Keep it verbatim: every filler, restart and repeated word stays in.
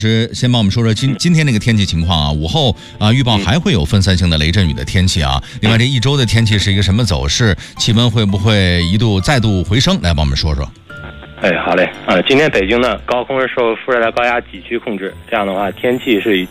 是先帮我们说说今今天这个天气情况啊，午后啊预报还会有分散性的雷阵雨的天气啊。另外这一周的天气是一个什么走势？气温会不会一度再度回升？来帮我们说说。 哎，好嘞，呃，今天北京呢高空是受副热带高压脊区控制，这样的话天气是以